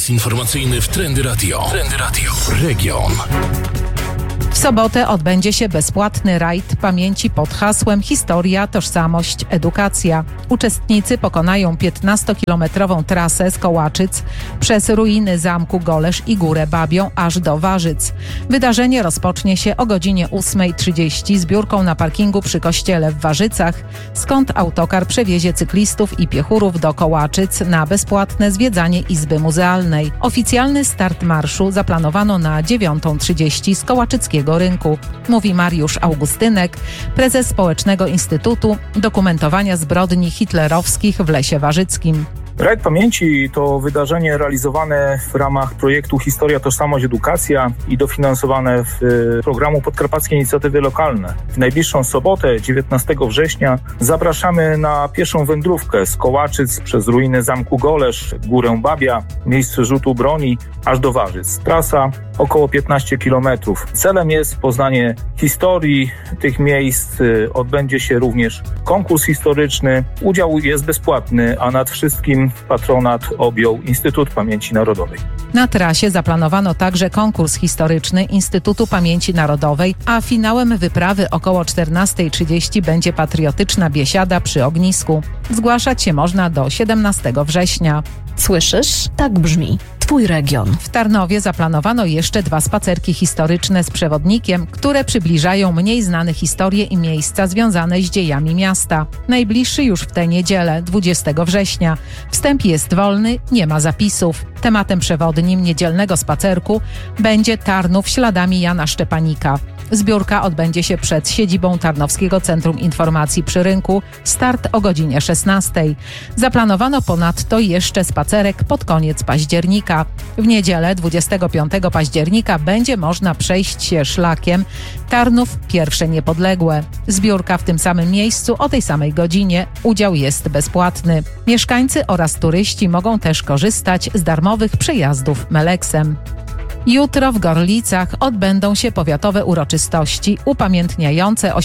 Czas informacyjny w Trendy Radio. Trendy Radio. Region. W sobotę odbędzie się bezpłatny rajd pamięci pod hasłem Historia, Tożsamość, Edukacja. Uczestnicy pokonają 15-kilometrową trasę z Kołaczyc przez ruiny zamku Golesz i Górę Babią aż do Warzyc. Wydarzenie rozpocznie się o godzinie 8:30 zbiórką na parkingu przy kościele w Warzycach, skąd autokar przewiezie cyklistów i piechurów do Kołaczyc na bezpłatne zwiedzanie Izby Muzealnej. Oficjalny start marszu zaplanowano na 9:30 z Kołaczyckiego Rynku, mówi Mariusz Augustynek, prezes Społecznego Instytutu Dokumentowania Zbrodni Hitlerowskich w Lesie Warzyckim. Rajd Pamięci to wydarzenie realizowane w ramach projektu Historia, Tożsamość, Edukacja i dofinansowane w programu Podkarpackie Inicjatywy Lokalne. W najbliższą sobotę, 19 września, zapraszamy na pieszą wędrówkę z Kołaczyc przez ruiny zamku Golesz, Górę Babia, miejsce rzutu broni, aż do Warzyc. Trasa około 15 km. Celem jest poznanie historii tych miejsc. Odbędzie się również konkurs historyczny. Udział jest bezpłatny, a nad wszystkim patronat objął Instytut Pamięci Narodowej. Na trasie zaplanowano także konkurs historyczny Instytutu Pamięci Narodowej, a finałem wyprawy około 14:30 będzie patriotyczna biesiada przy ognisku. Zgłaszać się można do 17 września. Słyszysz? Tak brzmi Twój region. W Tarnowie zaplanowano jeszcze 2 spacerki historyczne z przewodnikiem, które przybliżają mniej znane historie i miejsca związane z dziejami miasta. Najbliższy już w tę niedzielę, 20 września. Wstęp jest wolny, nie ma zapisów. Tematem przewodnim niedzielnego spacerku będzie Tarnów śladami Jana Szczepanika. Zbiórka odbędzie się przed siedzibą Tarnowskiego Centrum Informacji przy Rynku. Start o godzinie 16:00. Zaplanowano ponadto jeszcze spacerek pod koniec października. W niedzielę 25 października będzie można przejść się szlakiem Tarnów Pierwsze Niepodległe. Zbiórka w tym samym miejscu o tej samej godzinie. Udział jest bezpłatny. Mieszkańcy oraz turyści mogą też korzystać z darmowych przejazdów Meleksem. Jutro w Gorlicach odbędą się powiatowe uroczystości upamiętniające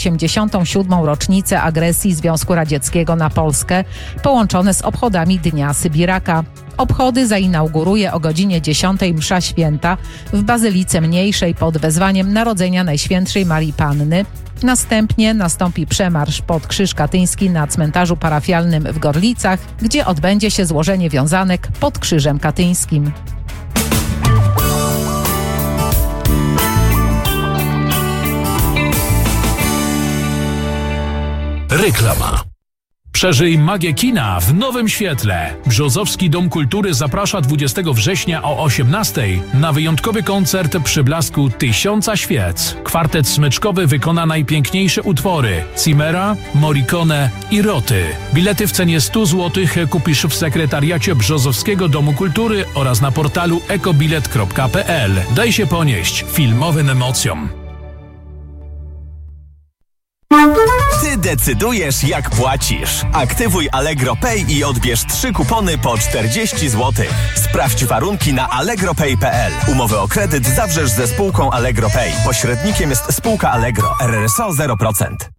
87. rocznicę agresji Związku Radzieckiego na Polskę, połączone z obchodami Dnia Sybiraka. Obchody zainauguruje o godzinie 10:00 msza święta w Bazylice Mniejszej pod wezwaniem Narodzenia Najświętszej Marii Panny. Następnie nastąpi przemarsz pod Krzyż Katyński na cmentarzu parafialnym w Gorlicach, gdzie odbędzie się złożenie wiązanek pod Krzyżem Katyńskim. Reklama. Przeżyj magię kina w nowym świetle. Brzozowski Dom Kultury zaprasza 20 września o 18:00 na wyjątkowy koncert przy blasku 1000 świec. Kwartet smyczkowy wykona najpiękniejsze utwory Zimmera, Morricone i Roty. Bilety w cenie 100 zł kupisz w sekretariacie Brzozowskiego Domu Kultury oraz na portalu ekobilet.pl. Daj się ponieść filmowym emocjom. Ty decydujesz, jak płacisz. Aktywuj Allegro Pay i odbierz 3 kupony po 40 zł. Sprawdź warunki na allegropay.pl. Umowę o kredyt zawrzesz ze spółką Allegro Pay. Pośrednikiem jest spółka Allegro. RRSO 0%.